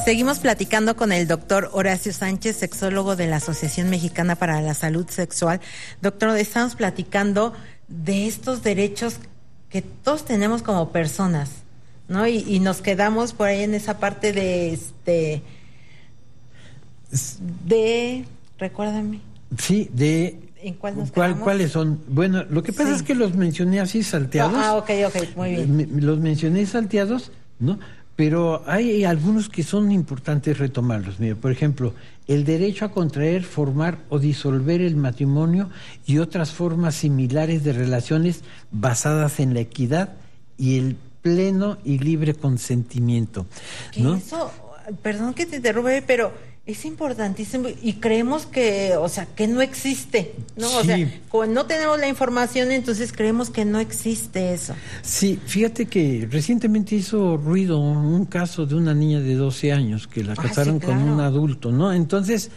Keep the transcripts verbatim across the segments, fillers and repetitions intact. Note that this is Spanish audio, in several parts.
Seguimos platicando con el doctor Horacio Sánchez, sexólogo de la Asociación Mexicana para la Salud Sexual. Doctor, estamos platicando de estos derechos que todos tenemos como personas, ¿no? Y, y nos quedamos por ahí en esa parte de este de recuérdame. Sí, de ¿En cuál nos ¿Cuál, quedamos? ¿Cuáles son? Bueno, lo que pasa Sí. es que los mencioné así salteados. Ah, ok, ok, muy bien. Me- Los mencioné salteados, ¿no? Pero hay algunos que son importantes retomarlos. Mira, por ejemplo, el derecho a contraer, formar o disolver el matrimonio y otras formas similares de relaciones basadas en la equidad y el pleno y libre consentimiento, Que ¿no? eso, perdón que te interrumpa, pero es importantísimo y creemos que, o sea, que no existe, ¿no? O Sí. sea, como no tenemos la información, entonces creemos que no existe eso. Sí, fíjate que recientemente hizo ruido un caso de una niña de doce años que la Ah, casaron sí, con claro. un adulto, ¿no? Entonces,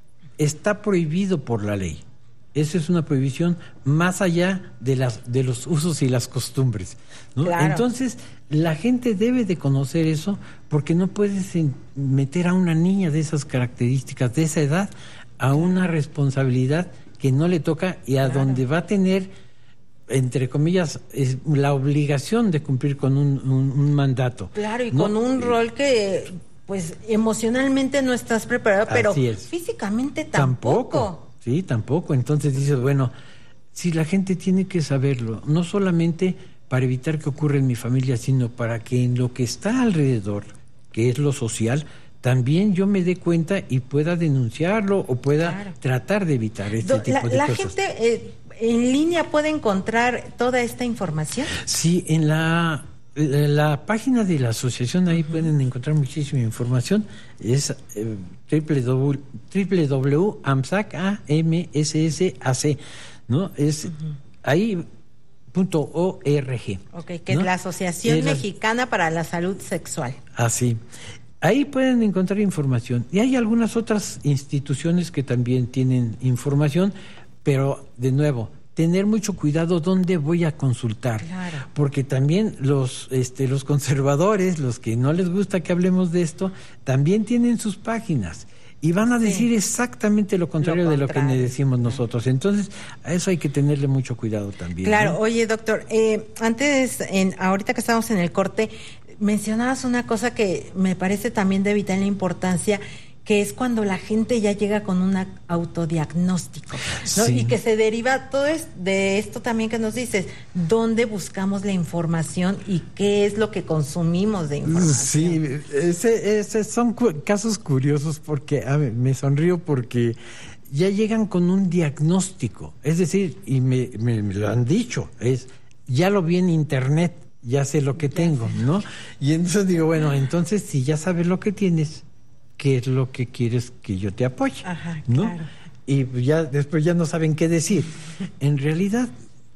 está prohibido por la ley. Esa es una prohibición más allá de las de los usos y las costumbres, ¿no? Claro. Entonces, la gente debe de conocer eso porque no puedes en- meter a una niña de esas características, de esa edad, a una responsabilidad que no le toca y a Claro. donde va a tener, entre comillas, es la obligación de cumplir con un, un- un mandato. Claro, y ¿no? con un rol que, pues, emocionalmente no estás preparado, pero Así es. físicamente tampoco. Sí, tampoco. Entonces dices, bueno, si la gente tiene que saberlo, no solamente para evitar que ocurra en mi familia, sino para que en lo que está alrededor, que es lo social, también yo me dé cuenta y pueda denunciarlo o pueda Claro. tratar de evitar este Do- tipo la de la cosas. gente eh, en línea puede encontrar toda esta información. Sí, en la, la, la página de la asociación ahí pueden encontrar muchísima información. Es eh, www punto amsac, A M S S A C, ¿no? Es ahí punto org. Ok, que ¿no? es la Asociación Es la- Mexicana para la Salud Sexual. Así. Ahí pueden encontrar información. Y hay algunas otras instituciones que también tienen información, pero de nuevo, tener mucho cuidado dónde voy a consultar. Claro. Porque también los, este, los conservadores, los que no les gusta que hablemos de esto, también tienen sus páginas. Y van a Sí. decir exactamente lo contrario, Lo de lo que contrario. decimos nosotros. Entonces, a eso hay que tenerle mucho cuidado también. Claro, ¿no? oye, doctor, eh, antes, en, ahorita que estamos en el corte, mencionabas una cosa que me parece también de vital importancia, que es cuando la gente ya llega con un ac- autodiagnóstico, ¿no? Sí. Y que se deriva todo es, de esto también que nos dices, dónde buscamos la información y qué es lo que consumimos de información. Sí, ese, ese son cu- casos curiosos porque, a ver, me sonrío porque ya llegan con un diagnóstico, es decir, y me, me- me lo han dicho, es, ya lo vi en internet, ya sé lo que tengo, ¿no? Y entonces digo, bueno, entonces si ya sabes lo que tienes, ¿qué es lo que quieres que yo te apoye? Ajá, ¿no? claro. Y ya después ya no saben qué decir. En realidad,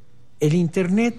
el internet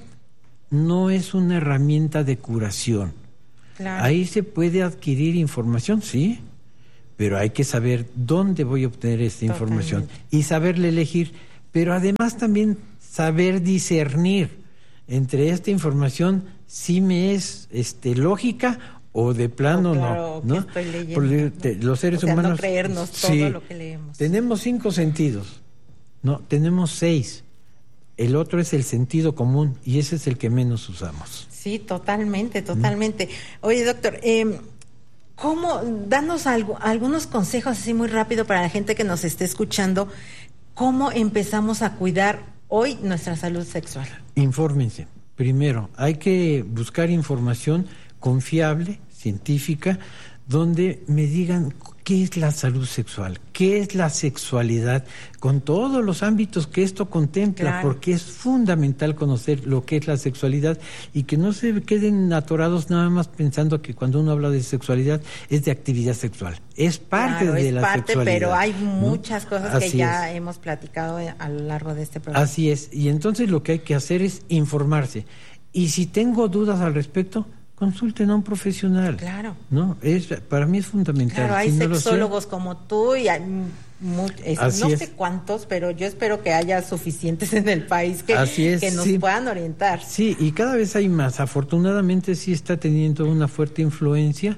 no es una herramienta de curación. Claro. Ahí se puede adquirir información, sí, pero hay que saber dónde voy a obtener esta información y saberle elegir, pero además también saber discernir entre esta información si me es este lógica o de plano O claro, no, que ¿no? estoy leyendo, Porque ¿no? te- los seres O sea, no humanos creernos todo sí, lo que leemos. tenemos cinco sentidos, no, tenemos seis. El otro es el sentido común y ese es el que menos usamos. Sí, totalmente, totalmente. Oye, doctor, eh, ¿cómo, danos algo, algunos consejos así muy rápido para la gente que nos esté escuchando, cómo empezamos a cuidar hoy nuestra salud sexual? Infórmense. Primero, hay que buscar información confiable, científica, donde me digan qué es la salud sexual, qué es la sexualidad, con todos los ámbitos que esto contempla, Claro. porque es fundamental conocer lo que es la sexualidad y que no se queden atorados nada más pensando que cuando uno habla de sexualidad es de actividad sexual. Es parte Claro, de es la parte, sexualidad. pero hay ¿no? muchas cosas que Así ya es. hemos platicado a lo largo de este programa. Así es, y entonces lo que hay que hacer es informarse. Y si tengo dudas al respecto, consulten a un profesional. Claro. ¿No? Es, para mí es fundamental. Claro, hay Si no lo sé- sexólogos como tú y hay mu- es- Así no es. sé cuántos, pero yo espero que haya suficientes en el país que, Así es, que nos sí. puedan orientar. Sí, y cada vez hay más. Afortunadamente sí está teniendo una fuerte influencia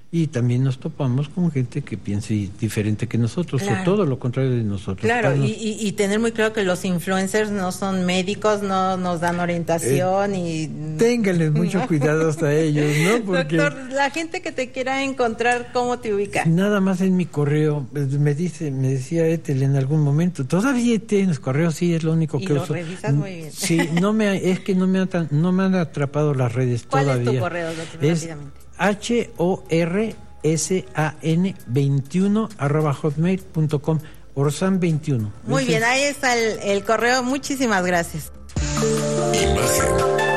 Y también nos topamos con gente que piense diferente que nosotros, claro. o todo lo contrario de nosotros. Claro, Estamos... y, y, y tener muy claro que los influencers no son médicos, no nos dan orientación eh, y... Ténganles mucho cuidado hasta ellos, ¿no? Porque doctor, la gente que te quiera encontrar, ¿cómo te ubica? Nada más en mi correo, me dice, me decía Ethel en algún momento, todavía tienes correo, sí, es lo único y que lo uso. revisas muy bien. Sí, no me, es que no me, han, no me han atrapado las redes ¿Cuál todavía. ¿Cuál es tu correo, doctor? Es rápidamente. H O R S A N veintiuno arroba hotmail punto com, Orsan veintiuno. Muy Ese bien, es... ahí está el, el correo. Muchísimas gracias. Imagen.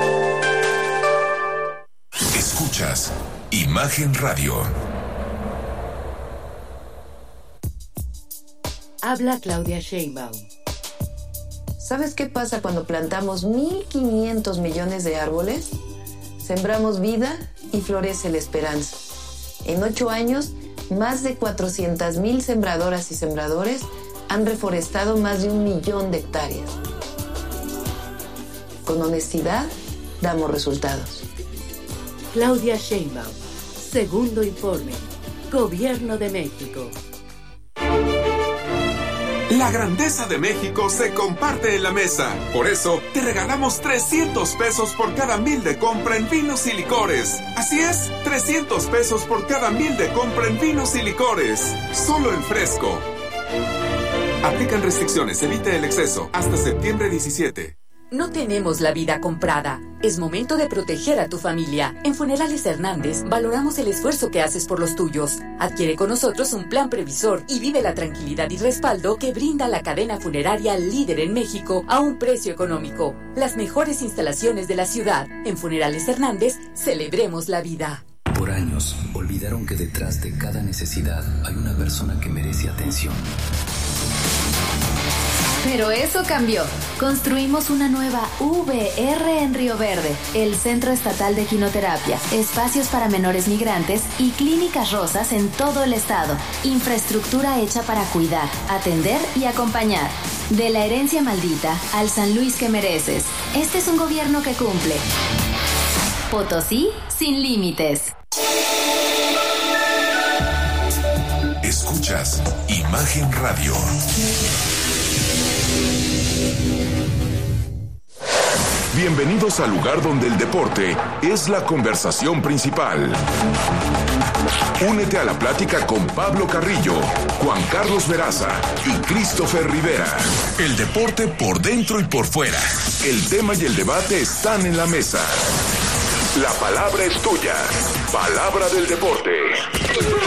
Escuchas Imagen Radio. Habla Claudia Sheinbaum. ¿Sabes qué pasa cuando plantamos mil quinientos millones de árboles? Sembramos vida y florece la esperanza. En ocho años, más de cuatrocientas mil sembradoras y sembradores han reforestado más de un millón de hectáreas. Con honestidad, damos resultados. Claudia Sheinbaum, segundo informe, Gobierno de México. La grandeza de México se comparte en la mesa. Por eso, te regalamos trescientos pesos por cada mil de compra en vinos y licores. Así es, trescientos pesos por cada mil de compra en vinos y licores. Solo en Fresco. Aplican restricciones, evite el exceso. Hasta septiembre diecisiete. No tenemos la vida comprada. Es momento de proteger a tu familia. En Funerales Hernández valoramos el esfuerzo que haces por los tuyos. Adquiere con nosotros un plan previsor y vive la tranquilidad y respaldo que brinda la cadena funeraria líder en México a un precio económico. Las mejores instalaciones de la ciudad. En Funerales Hernández, celebremos la vida. Por años, olvidaron que detrás de cada necesidad hay una persona que merece atención. Pero eso cambió. Construimos una nueva V R en Río Verde, el Centro Estatal de Quinoterapia, espacios para menores migrantes y clínicas rosas en todo el estado. Infraestructura hecha para cuidar, atender y acompañar. De la herencia maldita al San Luis que mereces. Este es un gobierno que cumple. Potosí sin límites. Escuchas Imagen Radio. Bienvenidos al lugar donde el deporte es la conversación principal. Únete a la plática con Pablo Carrillo, Juan Carlos Veraza y Christopher Rivera. El deporte por dentro y por fuera. El tema y el debate están en la mesa. La palabra es tuya. Palabra del deporte.